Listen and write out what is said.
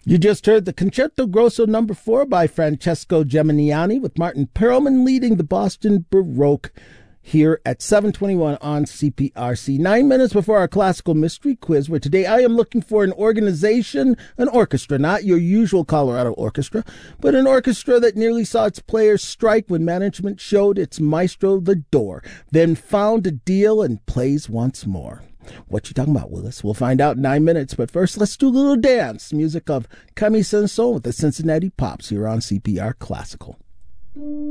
You just heard the Concerto Grosso No. 4 by Francesco Geminiani, with Martin Perlman leading the Boston Baroque here at 7:21 on CPRC. 9 minutes before our classical mystery quiz, where today I am looking for an organization, an orchestra, not your usual Colorado orchestra, but an orchestra that nearly saw its players strike when management showed its maestro the door, then found a deal and plays once more. What you talking about, Willis? We'll find out in 9 minutes, but first let's do a little dance. Music of Camille Saint-Saëns with the Cincinnati Pops here on CPR Classical.